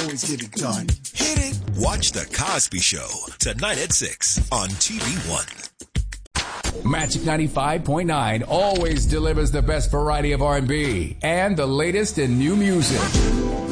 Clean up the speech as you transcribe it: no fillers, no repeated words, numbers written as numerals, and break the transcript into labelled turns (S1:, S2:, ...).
S1: always get it done.
S2: Hit it. Watch The Cosby Show tonight at 6 on TV One.
S3: Magic 95.9 always delivers the best variety of R&B and the latest in new music.